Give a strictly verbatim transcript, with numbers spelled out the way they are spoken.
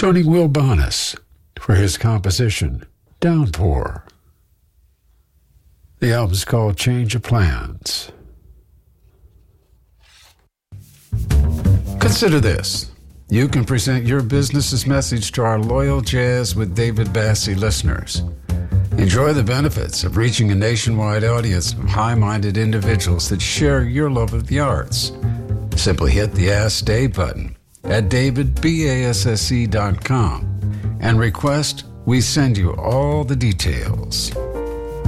joining Will Bonas for his composition, Downpour. The album's called Change of Plans. Consider this. You can present your business's message to our loyal Jazz with David Bassie listeners. Enjoy the benefits of reaching a nationwide audience of high-minded individuals that share your love of the arts. Simply hit the Ask Dave button at david basse dot com and request we send you all the details.